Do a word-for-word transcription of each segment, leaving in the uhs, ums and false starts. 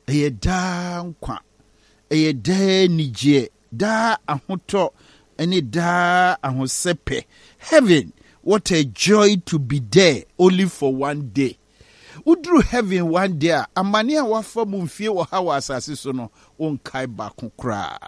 eye da nkwa eye da nije da ahoto ene da ahosepe. Heaven, what a joy to be there only for one day. Udru heaven one day, amania wafa mumfie wo hawa asase so no onkai ba kokra.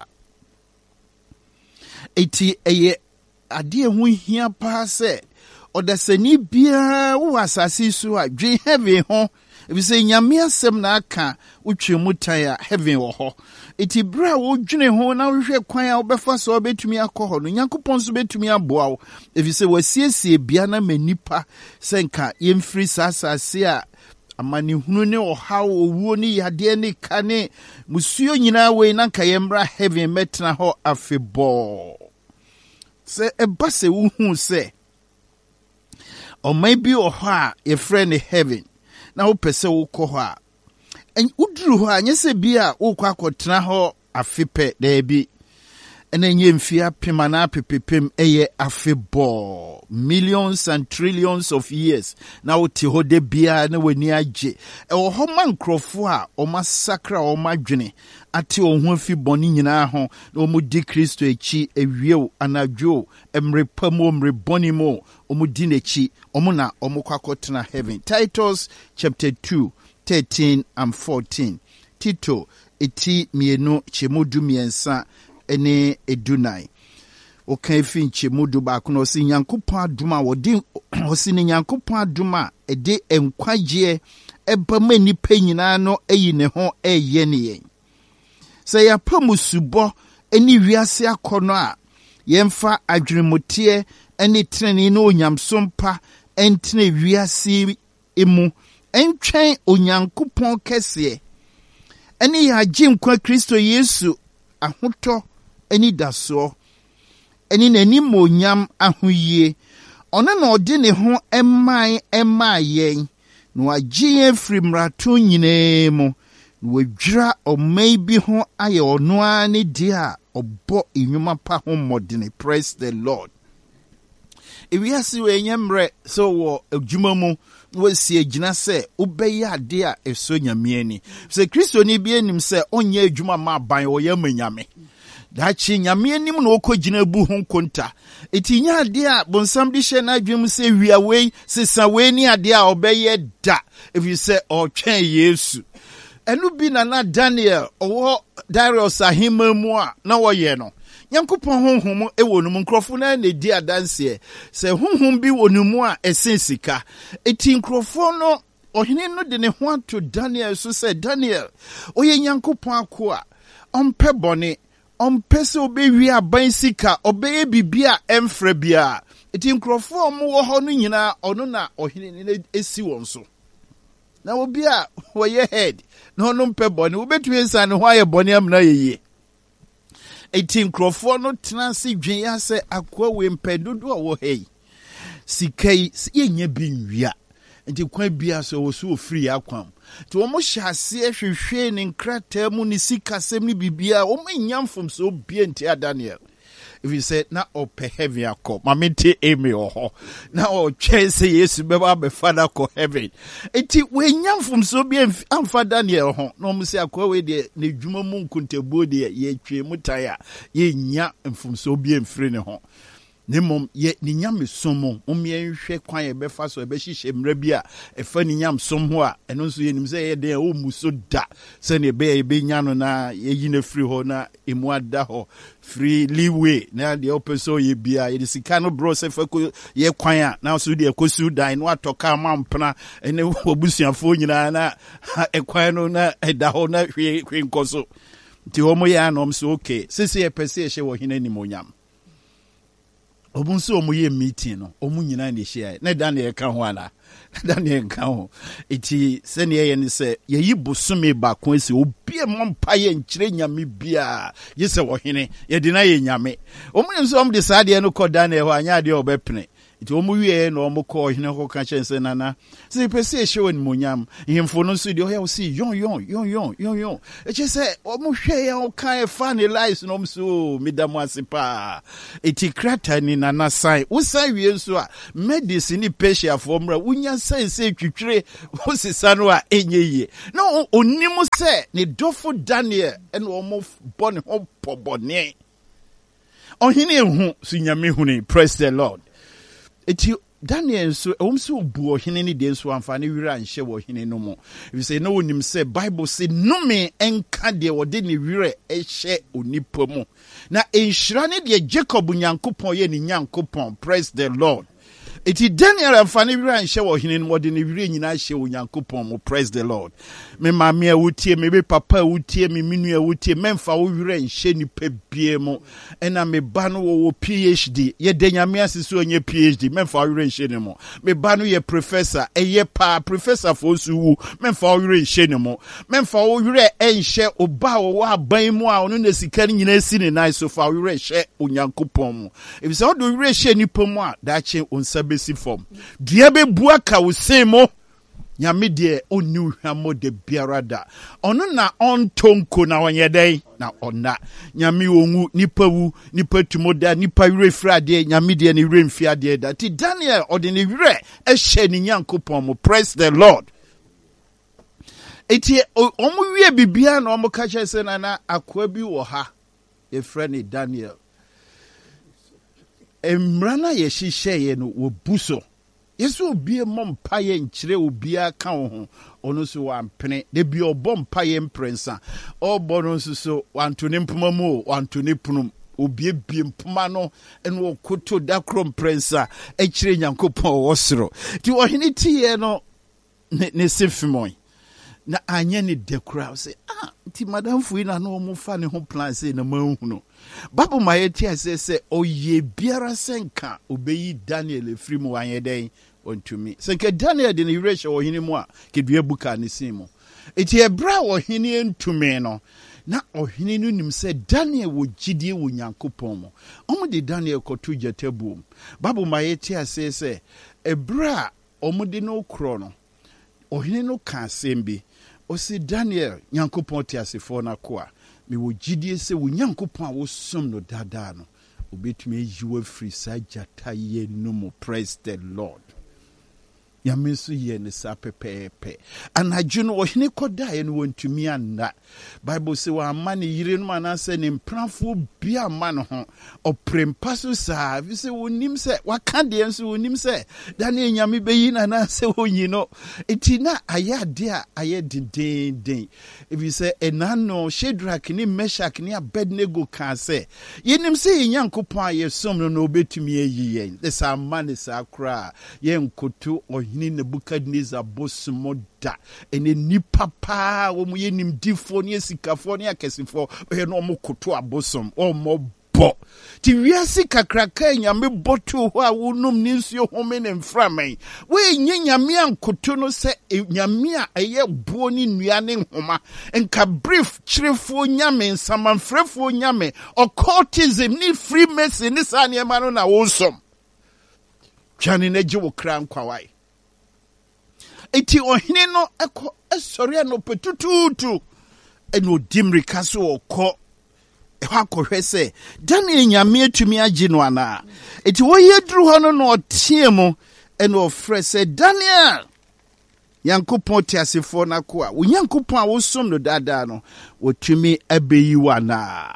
Eti eye ade hu hia pa se odasani bia wo asase so a dwe heaven ho ebi se nyame asem na aka utwe mutan a heaven wo ho. Eti bra wo dwene ho na hwehwe kwan a obefa so obetumi akọ no Nyankopon so betumi aboa wo ebi se wasiesie bia na manipa senka yemfiri sasase a amani hunu ne oha owuo ni yade ne kane musuo nyina we na nka yemra heaven metna ho afebo se eba se wuhu se o maybe oha ye friend heaven na wo pese wo kɔ hɔ a en uduru hɔ a nyese bia wo kɔ akɔtena hɔ afepɛ da bi ene nye mfia pema na pepepem eye afebɔ millions and trillions of years na wo te hɔ de bia na wani agye e wo hɔ man krofo a o masakra o madwene ate o ho afi bɔne nyinaa ho na o mu di Kristo echi ewiew anadwo emrepa mu emrebɔne mu o mu di n'echi o mu na o mu kwakɔtena heaven. Titus chapter two thirteen and fourteen. Tito eti mienu chemudu miensa ene edunai. Okan fi nchemudu ba kuno si Nyankopɔn aduma wodi osi ni Nyankopɔn aduma ede enkwagye eba ma nipa nyinaa no eyi ne ho eye ne yen. Se ya pamusubo eni wiase akono a yemfa adwenemotie eni treni no onyamsompa entene wiase emu entwen Onyankopɔn kese eni ya gyinkwa Kristo Yesu ahoto eni daso eni nani monyam ahoyie ona na ode ne ho emman emmayen no agye firi mrato nyinaa mu no wadwira omai bi ho aye ono ani dia obo enwuma pa ho modene. Praise the Lord. Ewiase we nyamre so wo adwuma mu no si agina se ubeye ade a eso nyame ani se Kristo ni bi anim se onye adwuma ma ban wo yamanyame dachi nyame anim na okogina bu ho konta eti nya ade a bonsam di hye na adwem se wia we sesa we ni ade a obeye da if you say o twen Yesu enu bi na na Daniel owo Darius ahima mu a na wo ye no Nyankopɔn honhom e wonu mu nkrofo na na di adanse se honhom bi wonu mu a esensika eti nkrofo no ohene no de ne ho ato Daniel so se Daniel oye Nyankopɔn akoa ompe bone ompe se obewi aban sika obeye bibia emfra bia eti nkrofo mo wo ho no nyina ono na ohene ne esi won so na obi a woye head na ono mpe bone obetu ensa ne ho aye bone amna yeye eti nkrofo no tenanse dwen ya se akwa we mpedodo wo hei sikai yenya bi nwia enti kwa bia so wo so free akwam ti wo mo hyase hwehwe ne nkrata mu ne sikasem ne bibia wo manyamfom so bia enti a Daniel if you say na ope heaven akọ mamete eme oho na o chese Yesu beba be father ko heaven enti we nyamfom so bia amfa Daniel ho no mo se akọ we de ne dwuma mu nkontabuo de ye twe mutaya ye nya mfom so bia mfiri ne ho nemom ye ni nyame somo omye hwe kwan ye befa so be hihye mra bia efa ni nyam som ho a eno nso ye nim se ye de o muso da se ne be ye be nya no na ye yi na free ho na emu ada ho free leeway na de opeso ye bia ye sika no bro se fa ko ye kwan a na so de ekosu dan no atoka mampna ene obusuafo nyina na ekwan no na eda ho na hwe hwe nkoso ti homo ya no mso okay sisi ye pese ye hye wo hina ni monyam obunso omuye meeting no omu nyina ne hye na Daniel ka ho ana Daniel ka ho eti se ne ye ne se ye yi bosome ba ko ese obi mompa ye nkyire nyame bia ye se wo hene ye de na ye nyame omu nso om de saade no ko Daniel ho anya de obepene It omu ye no omu ko hine ho ka chense nana. Se pese show en monyam. Himfo no so de o see yon yon yon yon yon yon. E che say omu hwe ya o kan e fa ne lies no so midamu asipa. Eti krata ni nana sai. Wo sai wie nso a medicine ni pesia formra unya sai se twitwire wo sisa no a enyeye. No onimu se ne dofo Daniel en omu bone ho pobone. Ohine hu sunyame huni, praise the Lord. Eti Daniel so omso bu ohine ni de so amfane wira anhye wo ohine no mo. We say no onim say Bible say no me enka de wode ni wira ehye onipa mu. Na enhira ne de Jacob Nyankopon ye ni Nyankopon, praise the Lord. Eti Daniel amfane wira anhye wo ohine no mo de ni wira nyina hye wo Nyankopon mo, praise the Lord. Me mama a wutie, me be papa a wutie, me minu a wutie, memfa wo wira anhye ni pe bie mo. Ena me ba no wo P H D, ye de nyame asese onye P H D, memfa wo wira anhye ni mo. Me ba no ye professor, eye pa professor for suwu, memfa wo wira anhye ni mo. Memfa wo wira anhye oba wo aban mu a ono na sika ni nyina si ni nai so fa wo wira anhye Onyankopon mo. If so do wira anhye ni po mu a da che onsa besi form. Dua be bua ka wo sen mo. Nyame de onu hwamo de biarada. Ono na ontonko na wanyedai na ona. Nyame ongu nipa wu, nipa tumoda, nipa wire frade, nyame de ni wire mfiade da. Ti Daniel ode ni wire ehye ni Nyankopon mo, praise the Lord. Eti omu wie bibia na omu ka kyese na na akwa bi wo ha. E frene Daniel. Emrana ye hihye ye no wo buso. Yesu obi mompa ye nkyire obi aka ho ono so wampene de bi obompa ye mprensa obo no so wantone mpoma mu wantone punum obi bi mpoma no eno okoto da kro mprensa e kyire Nyankopon wosoro ti ohene tie no ne, ne sefimoy na anya ne dekura say ah ti madam fuina no mo fa ne ho plan say na manhunu babu mayeti ase se oye biara senka obeyi Daniel efrimu anyeden onto me senke Daniel de ne reshe ohini mu a kedua buka ne simo eti ebra ohini entume no na ohini no nim se Daniel wo gidie wo Nyankopon mo omo de Daniel kotu jatabu babu mayeti ase se ebra omo de no kro no ohini no ka sembi o si Daniel Nyankopon ti asefo na ko a me wo gidie se wo Nyankopon a wo som no dada no obetumi yiwa free sajata ye no mo, praise the Lord. Yamesu ye ne sa pepepe anadwo no ohene koda ye no wontumi anna Bible say wa amane yire no manase ne mpranfo bia ma no ho oprempa so sa vi say wonim se waka de enso wonim se da na enyame beyi na na se wonyi no eti na ayade a aye den den if you say enano Shadrach ni Meshach ni Abednego kan se yenim se Nyankopon aye som no no obetumi ayi yen this amane sa kra ye nkoto hini Nebukadnezar bosmo da ene nipa pa wo mu yenim difo ne sikafo ne akesifo we no mo koto abosom o mo bo ti wiase kakraka nyame boto ho a wonum ni nsuo home ne mframan we nyanyame ankoto no se nyame a eye buo ni nua ne nhoma enka brief chirefo nyame nsamanfrefo nyame occultism ni freemason ni sa ne ma no na wosom twani na gye wo kra nkwawai eti ohine no eko esori no petututu eno dimrika so okọ ehwa kohwe se Daniel nyame atumi agi no ana eti wo yedru ho no no otie mu eno ofre se Daniel Nyankopon ti asefo na ko a wo Nyankopon a wo som no dada no wotumi abeyi wana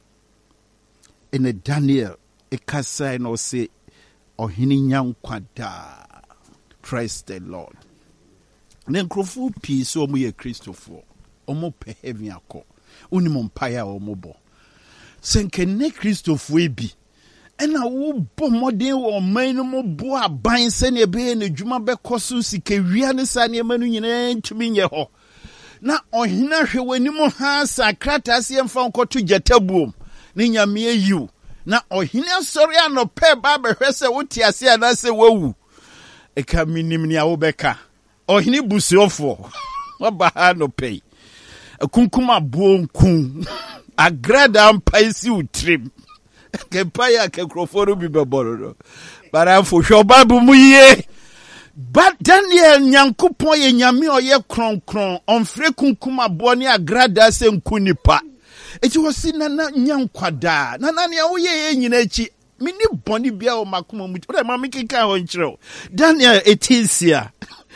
ene Daniel ekasa no se ohine nyankwada, praise the Lord. Ne nkrofo pi so omo ye Christopher omo pe heaven akọ uni mo mpaya omo bo senke ne Christopher ebi ena wo bo modern wo man no mo bo aban se ne be ne dwuma be koso sika wia ne sa ne manu nyina ntumi nye ho na ohina hwe wani mo ha sakrata se mfa nkoto jatabuom ne nyame ayiu na ohina sori anope ba be hwe se woti ase ana se wawu e ka minim ni awo beka ohini busiofo waba no pay akunkuma buonkun agrada mpaisi utrim ke paya ke kroforo bi beboro But I'm for sure Bible muye. But Daniel Nyankopon ye nyame oye kron kron onfre kunkuma boni agrada se nkunipa. Eti wosi nana nyankwada. Nana ne wo ye nyina echi. Mini boni bia o makuma mu. O ma mikika ho nkyerɛ. Daniel etisia.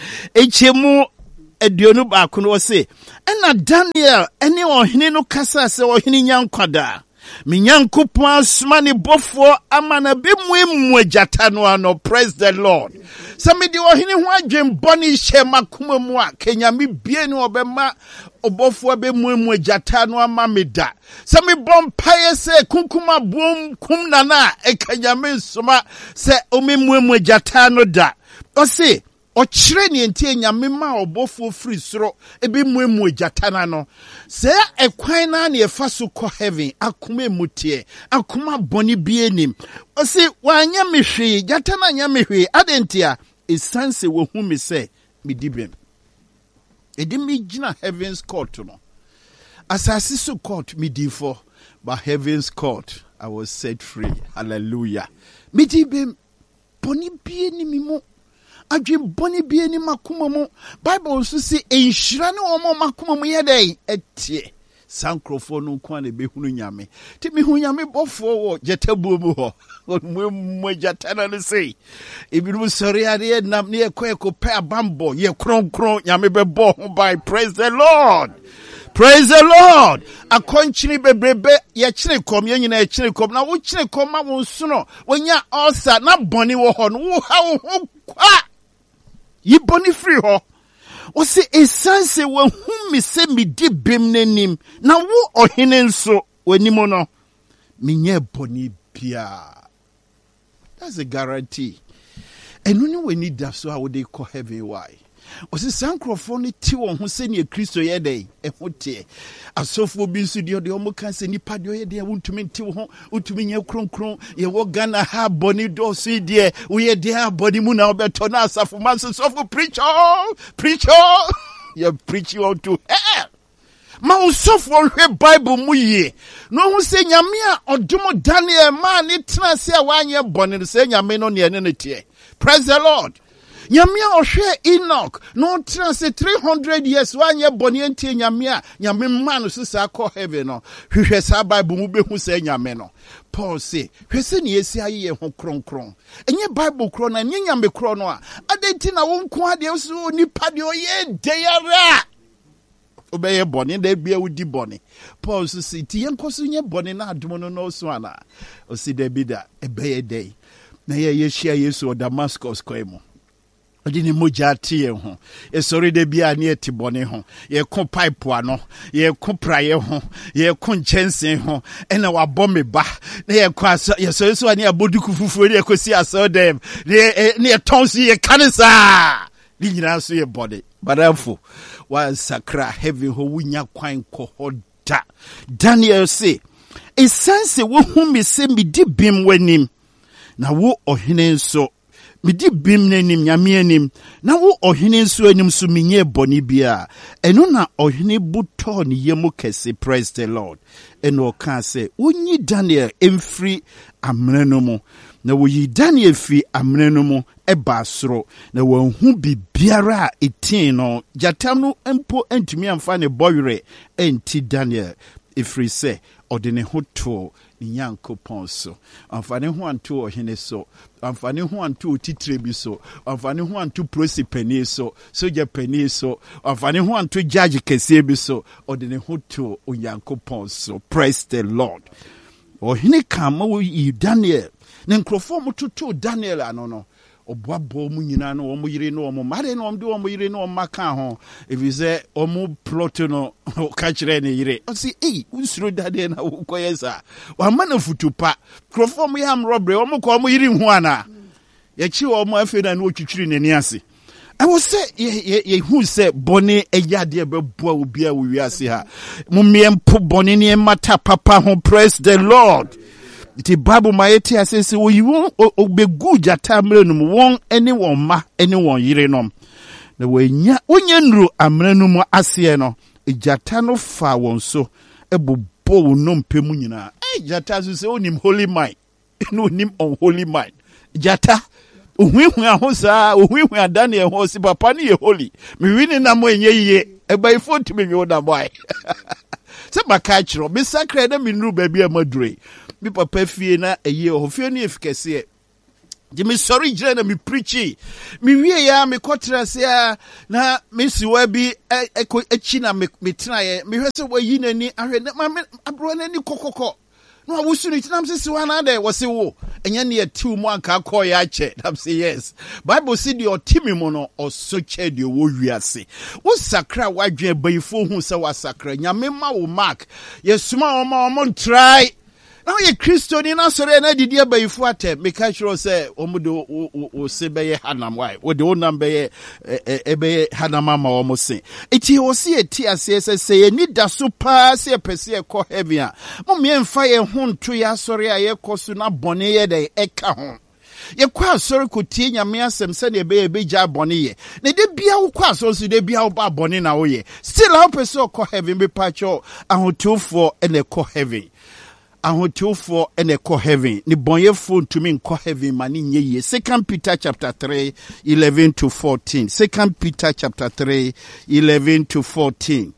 Echemu eduonu ba ko no se. Ena Daniel ene ohene no kasa se ohene nyankwada. Minyankopon asoma ne bofo amana be muemu agata no ano. Praise the Lord. Samedi ohene ho adwen boni hye makoma mu a kenyame bie ne obema obofo be muemu agata no ama meda. Sami bom paye se kunkuma bom kum nana e kenyame soma se omi muemu agata no da. O se o kire ne entie nyame ma obofo firi soro ebe muemu agata na no. Se ekwan na na efa so ko heaven akoma mutie akoma boni bie nim. O se wanya mehwe gata na nya mehwe adentia esanse wo hu me se medibem. Edi mi gina heaven's court no. Asasi so court medifo, but heaven's court I was set free. Hallelujah. Medibem boni bie ni mimo. Adwe boni bie ni makoma mu. Bible so say enhyira ne omo makoma mu yedai etie. Sankrofo no kwa na be hunu nyame. Ti mi hu nyame bofo wo jetabu mu ho. Mo mo jatana ne sei. Ebiru sori ade nam ne ekọ pe abambo ye kronkron nyame be bo ho by. Praise the Lord. Praise the Lord. Akonchini bebrebe ye kire kom ye nyina ye kire kom na wo kire kom ma wo nso no wonya ulcer na boni wo ho no wo ha wo ho kwa. Yi boni free ho. O se esanse wo hu mi se mi di bem nanim na wo ohene nso wanimo no menye boni bia. That's a guarantee. And when we need that, so how would they call heaven? Why? O se sankrofo ti won ho se ne Kristo ye dey e hote asofo bi nso de omo kan se nipa de ye dey wontumi ti ho wontumi nya kronkron ye wo Ghana ha boni do so de we ye dey ha boni mu na obeto na asafo man so sofo preach oh preach oh you preach you to hell. Ma usofo hwe Bible mu ye no hu se nyame a odomo Daniel man ni tena se a wanye boni se nyame no ne ne tie. Praise the Lord. Nyamia ohwe Enoch no trans three hundred years wanye boni enti nyamia nyame man so sa call heaven no hwehwe sa Bible mu behu sa nyame no. Paul say hwese ne yesi aye ho kronkron enye Bible kro na enye nyame kro no a adenti na wonko ade so nipa de oye deyara obeye boni da bia wudi boni. Paul so say ti yenkoso nye boni na adomo no no so ana o si da bi da ebeye day na ye yeshia Yesu o Damascus kwemo odi ni moja tie ho esori de bia na etibone ho ye ko pipe ano ye ko praye ho ye ko nchensen ho ena wabɔ me ba na ye ko aso ye so so ani aboduku fufuo ye ko si aso dem ne ne tonsi ye kanisa ni nyina so ye body badafo wa sakra heavy ho wunya kwan ko hoda. Daniel say esanse wo hu me se me di bim wanim na wo ohene nso midi bim nanim nyame anim na wo ohene nso anim so menye boni bia eno na ohene buto ne yemu kese. Praise the Lord. Eno ka se wonyi Daniel emfri amene no mu na wo yi Daniel fi amene no mu eba soro na wo hu bibiara etin no jatam no empo antumi amfa ne boyre enti Daniel efri se odene hoto Nyankopon so amfane ho anto ohene so amfane ho anto titire bi so amfane ho anto prosipani so soja pani so amfane ho anto judge kese bi so odene hoto Nyankopon so. Praise the Lord. Ohene kama wo yi Daniel ne nkrofo mototo Daniel ano no oboabo mu nyina no omo yire no omo mare no omde omo yire no omaka ho evize omo plot no ka kire ne yire o si eh unsuro dade na wo koyesa wa mana futupa krofo mo yam robre omo ko omo yire hu ana ya chi omo afeda na otwitwiri nani ase I was say ye ye hu say boni eyade be boa obi a wo wiase ha mo miempo boni ne mata papa ho. Praise the Lord. The Bible maeti asese wo yiwo obegu jata amre no won ene won ma ene won yire no na wanya onye nru amre no mu ase no jata no fa won so ebobo no mpemu nyina eh jata so se onim holy mind no onim unholy mind jata uhuihu ahosa uhuihu adane e ho si papa ne ye holy me wini na mo enye ye eba ifo timi me oda boy se baka chiro me sakra na me nuru ba bia madure me papa fie na eye ho fie ne efikese di me sorry jira na me preachy me wie ya me kotra se ya na me siwa bi echi na me metraye me hwese wayi nani ahwe na abro nani kokoko no awusu ni tinam se siwa na de wose wo enya ne atu mu anka call ya che am say yes bible say the otimi mo no osoche de wo wiase wo sakra wadwe bayifo hu se wa sakra nyame ma wo mark yesuma o ma o try. Now ye Christian in Asore na didi abayifo atem make sure say omudo o se beye hanam why wo de onam beye ebe hanama ma o mo se eti o se eti ase say ni da so pa se pese e ko heaven a mo me mfa ye ho nto ya Asore a ye koso na bone ye de eka ho ye kwa Asore ko tie nyame asem se de be be ja bone ye na de bia wo kwa so so de bia wo ba bone na wo ye still how pese ko heaven be pacho ahotofo e na ko heaven ahotofo ene ko heaven ni bonyefo ntumi nko heaven mani nye ye. Second Peter chapter three eleven to fourteen. Second Peter chapter three eleven to fourteen.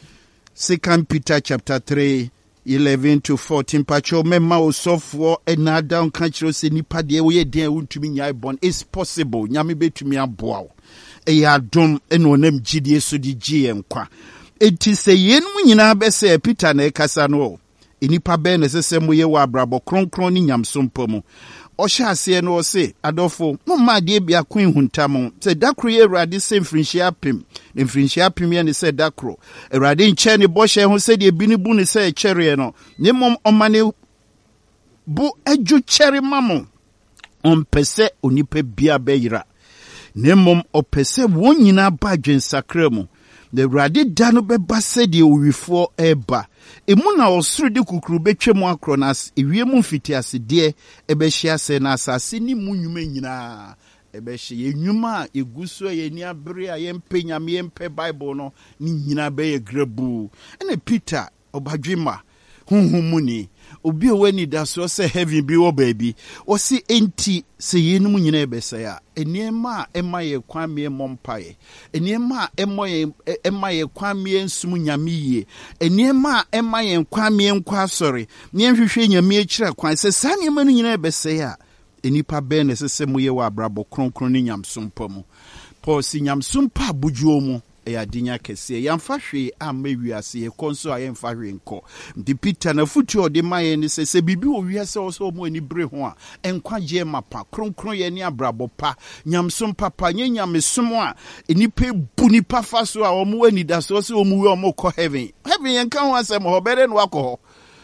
Second Peter chapter three eleven to fourteen. Pacho mema osofo ena down kanchiro se nipa de wo ye den untumi nyai bon. It's possible nyame betumi aboa wo e ya dom eno onam gidie so di gie nkwa enti se yenu nyina be se Peter na ekasa no inipa be ne sese moye wa abrabo kronkron ni nyamsompo mu ohya ase no se adofo mo ma de bia kwen huntam se dakro ye Awurade se mfrinhia pem mfrinhia pem ye ne se dakro Awurade nche ne bohye ho se de bi ne bu ne se chere no ne mom omane bu aju chere mamo on pese onipa bia be yira ne mom opese won nyina ba dwensakra mu the Awurade da no be ba se de owifo eba emu na osuru de kukuru betwemu akronas ewiemu mfiti ase de ebehia se na asase ni munwuma nyina ebehia enwuma eguso ye ni abere a yempe nyame yempe Bible no ni nyina be ye grabu ene Peter obadwema hunhumuni obi owani da so se heaven bi wo baby o si enti se yenum nyina ebese ya eniema ema ye kwame mompae eniema emo ye ema ye kwame nsum nyame yie eniema ema ye kwame nkwa sori ne nhwehwe nyame akira kwan se sane ma no nyina ebese ya enipa be ne sese moye wa abrabo kronkron ni nyamsompa mu Paul si nyamsompa bujuo mu ya dinya kese yamfa hwe amma wiase ye konso a yemfa hwe nko ndi Peter na futu ode maye ni sese bibi o wiase o so mo ani bre ho a enkwaje mapa kronkron ye ni abrabo pa nyamsom papa nye nyamesom a enipa bu nipa fa so a omo ani da so so omo we omo ko heaven heaven yenka ho asem ho bere no akọ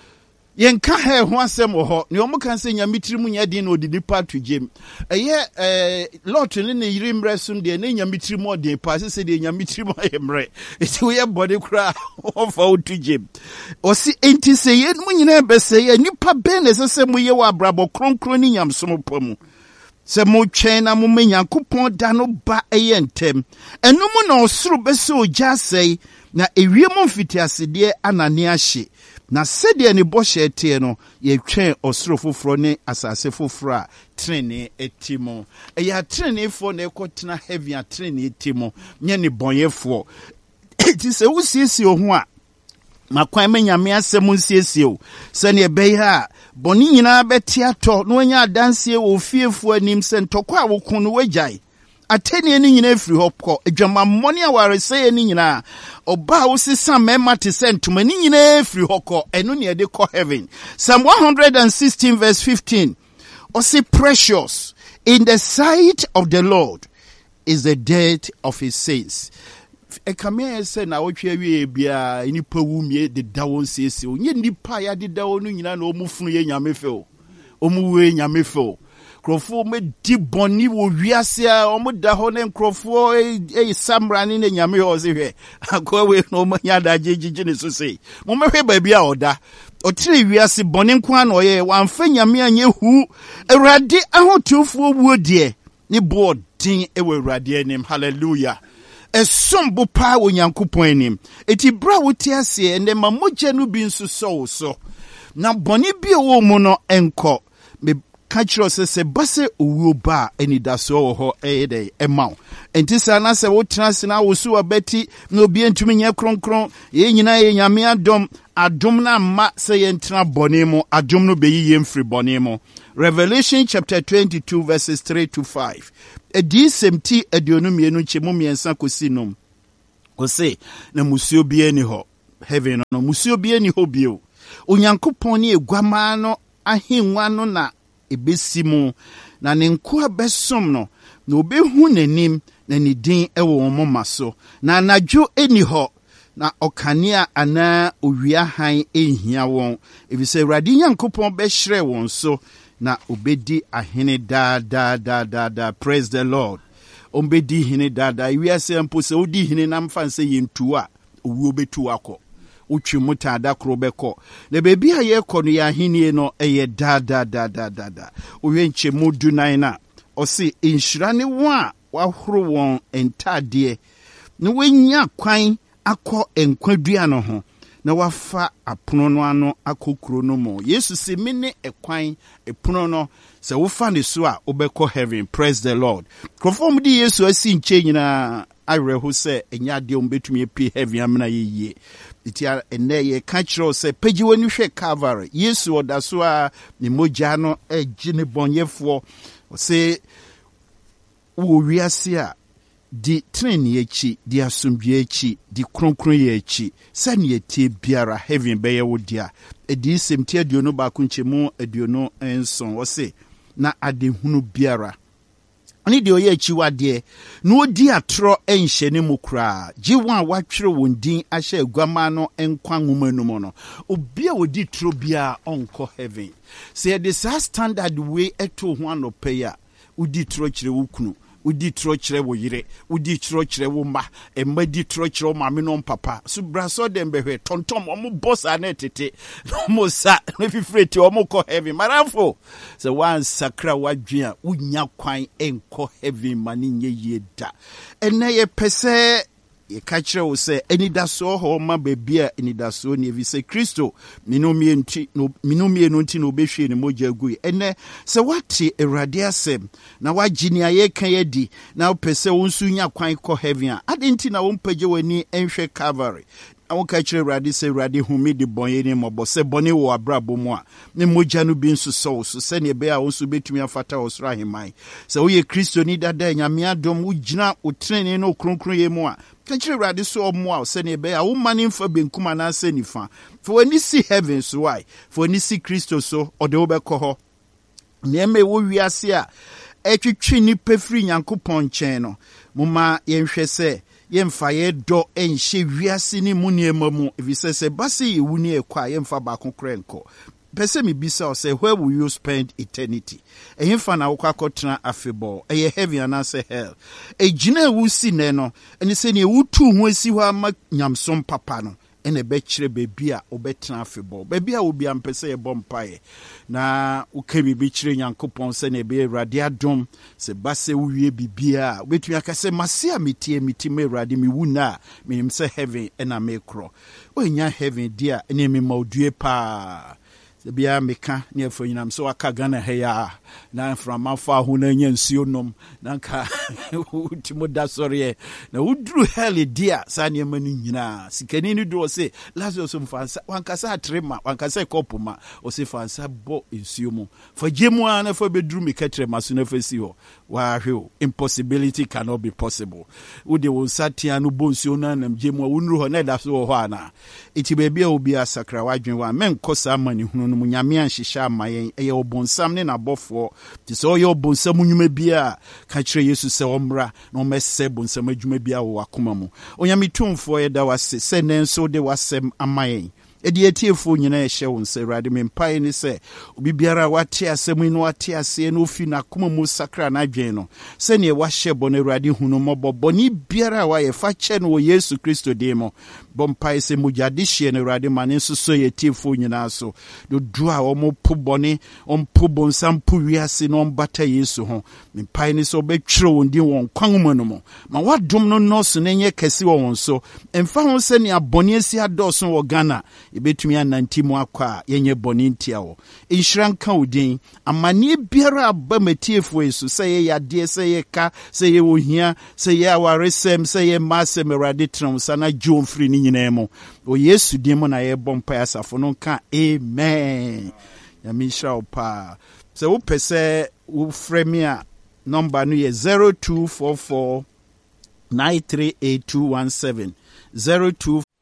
yenka he ho asem ho ne omo kan se nyamitirimu nya din no di nipa to jem eye eh lot ne ne yiri mresum de ne nyamitirimu ode pa se de nyamitirimu ayemre eti we body kra ofa to jem osi enti se ye mu nyina be se ye nipa be ne se mu ye wa brabo kronkron ni nyamsom pamu se mo twen na mo menyankopon da no ba eye ntem enu mu na osuru be se oja sei na ewiemu mfitiase de anane ahye na sede ne bohye tie no ye twen osoro foforo ne asase foforo a trene etimo e ya trene fo na ekotena heavy a trene etimo nye ne bonyefo ti se wusiesie ho a makwan menyame asem nsiesie o se ne be ha boni nyina beti ato no anya adanse wo fiefo anim se ntokwa a wokun no wagyae ateni ni nyina efiri hopko adwama mmoni a warese ni nyina oba wo sisa mema te sentuma ni nyina efiri hokko eno ne de ko heaven. Psalm one sixteen verse fifteen osi precious in the sight of the Lord is the death of his saints. E kame se na wotwe wie bia nipa wumie de dawo siesie onye nipa ya de dawo no nyina na omufunu ye nyame fe o omuwe nyame fe o krofo me di boni wo wiase a omuda ho ne krofo e samra ni ne nyame ho se hwe akwawe no manya da jejije ne so sei mo mehwe ba bia oda otire wiase boni nko na oye wamfa nyame anye hu Awurade ahotufo wuo de ni bo din e we Awurade anim. Hallelujah. Esombo pa wo Nyankopon anim eti bra wo ti ase ende mamogya no bi nso so so na boni bi wo mu no enko me yɛka se se base owuo ba anidasoɔ wɔ hɔ ɛyɛ dɛ ɛma wo enti sɛ na sɛ wotena se na wosu abati na obi ntumi nyɛ kronkron yɛ nyina yɛ nyame adom adom na ma sɛ yɛntena bɔne mu adom no bɛyi yɛn firi bɔne mu. Revelation chapter twenty-two verses three to five. Edi semti aduonu mmienu nkyɛmu mmiɛnsa kɔsi nom. Ɔse na musuo bi ani hɔ. Heaven no musuo bi ani hɔ bio. Onyankopɔn ne eguamaa no ahengua no na ebesi mu na ne nkoa bɛsom no na obehu n'anim na ne din ɛwɔ wɔn moma so na anadwo ani hɔ na ɔkanea anaa owia han ehia wɔn efisɛ Awurade Nyankopɔn bɛhyerɛ wɔn so na obedi ahene da da da da da. Praise the Lord. Ombedi hene da da wiase mpo sɛ odi hene nam fan sɛ yentu a owuo betu akɔ utwi muta da kro bɛkɔ na bebi a yɛkɔ no yɛ ahenie no ɛyɛ da da da da da da. Owe nkyɛmu dunan na ɔse nhyira ne wɔn a wahoro wɔn entadeɛ na wenya kwan akɔ nkwadua no ho na wafa apono no ano akokuro no mo. Yesu se me ne ekwan epono no sɛ wofa ne so a wobɛkɔ heaven. Praise the Lord. Krofom di Yesu asi nkyɛ nyina awerɛho sɛ ɛnya deɛ ombetumi apie heaven amena yeye. Iti ene ye ka kyerɛw sɛ pagyi w'ani hwɛ Calvary. Yesu ɔda so a ne mogya no agye ne bɔnyɛfoɔ. Ɔse wo wiase a di treni echi, di asumdwe echi, di kronkron ye echi. Sani eti biara heaven beye wodia. Edi semti aduonu baako nkyemu aduonu enson. Ose na adehunu biara. Ani de oye echi wade. No odi atro enhye ne mu kra. Gye wan watwere won din ahye aguama no enkwa nwoma no mo no. Obi a odi tro bia onko heaven. Say the standard way eto ho anope ya. Odi tro kire wo kunu. Udi tro kyerɛ wo yire, udi tro kyerɛ wo ma, emma di tro kyerɛ wo maame no papa. So braso dem behwe tontom omo boss ana tete. Omo sa na fifreti omo kɔ heaven. Marafo. So wan sakra wadwen a unya kwan enkɔ heaven mani nye yie da. Ena ye pese ye ka kyerɛ wo sɛ anidaso ho ma baabi a anidaso ne evi sɛ Kristo minomie nti no minomie no nti no obehwe ne mogya gui ene sɛ wate Awurade asɛm na wagye ne ayɛ kan yadi na wopɛ sɛ wo nso nya kwan kɔ heaven a ade nti na wo mpagye wani enhwɛ Calvary. I won't catch a radi say radi who made the boy any more, but say bonny or brabo moi. Ne mojanu being so so, so send a bear also be to me a fata or rahimai. So we a Christian need that day, Yamia dom would jina or train no cruncry moi. Catch a radi so more, send a bear, oh man in for being kumana senifa. For when you see heavens, why? For when you see Christo so, or the obercoho. Neme wo we are seer. Etwi ni pefri Nyankopon cheno. Muma yenhwe se. Yemfa ye do enhye wiase ni mu niema mu efise se base ye wuni ekwa yemfa ba konkrenko pese me bisa o say where will you spend eternity ehemfa na wokwa kotena afebo eye heaven and say hell ejina wu si ne no eni se ne wutu hu asi ho ama nyamsom papa no ene be kire bebi a obetena afebo bebi a obi ampese ye bompae na ukebi bi kire Nyankopon se ne be Awurade adom se base wuwie bibia obetumi akase mase a metie mitime Awurade mi wuna minim se heaven ena mekro onya heaven dia ene me maudue pa bia meka ne afanyinam so aka Ghana heya na from afa ho na nya nsuo nom na nka utimo da sɔre na udru hell dia sa ne mani nyina sikani ni do se Lazarus mfansa wankasa atrema wankasa kopuma o se fansa bo nsuo mu fa gemu ana fa bedru mekatre maso na fasi ho wa hwe impossibility cannot be possible ude wo satia no bo nsuo na nam gemu wonru ho na da so ho ana iti bebia obi asakra wadwen wa men kosa mani hunu no nyame anhyehyɛ amayen ɛyɛ obonsam ne nabɔfo ti sɛ ɔyɛ obonsam nnwuma bia ka kyerɛ Yesu sɛ ɔmmra na ɔmɛsɛ bonsam adwuma bia wɔ akoma mu onyame tumfo yɛda wase sɛ nenso de wasɛm amayen edi etiefo nyina ɛhyɛ wo nsɛ Awurade me mpae ne sɛ obi biara wate asɛm no wate ase no ofi na akoma mu sakra na adwen no sɛ ne wahyɛ bɔ na Awurade hunu mmɔbɔ bɔne biara wa yɛ fa kyɛ no wɔ Yesu Kristo din mu Bompai se mujadishi and Radi Manin Society for Yinaso. Do draw omo puboni, on pubon some puriasin on butter yesu. In pines obey true and you won't congumono. Ma what domino nos and ye kesi on so. And found sending a boniesia doson or Ghana. E between a nantimo aqua, yenye bonintiao. In shrank din, a mani beera bemetif way so say ya dear say ye ka, say ye will hear, say ya waresem, say ye massem eraditrum, sana John free ninemo. O yes, to demon I bompire for no can, amen. Yamisha pa. So, per se, u fremia number no zero two four four nine three eight two one seven zero two